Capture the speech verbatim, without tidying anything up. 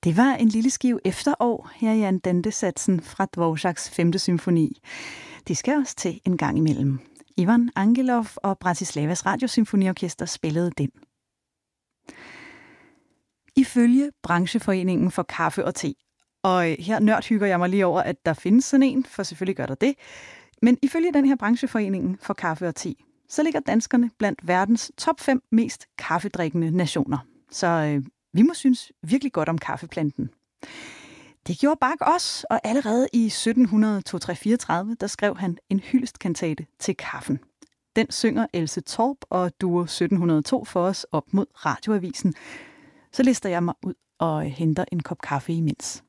Det var en lille skive efterår her i Andante-satsen fra Dvořáks femte symfoni. De skal også til en gang imellem. Ivan Angelov og Bratislavas Radiosymfoniorkester spillede den. Ifølge brancheforeningen for kaffe og te, og her nørdhygger jeg mig lige over, at der findes sådan en, for selvfølgelig gør der det, men ifølge den her brancheforeningen for kaffe og te, så ligger danskerne blandt verdens top fem mest kaffedrikkende nationer. Så øh, vi må synes virkelig godt om kaffeplanten. Det gjorde Bach også, og allerede i sytten fireogtredive, der skrev han en hyldestkantate til kaffen. Den synger Else Torp og Duo sytten hundrede og to for os op mod Radioavisen. Så lister jeg mig ud og henter en kop kaffe imens.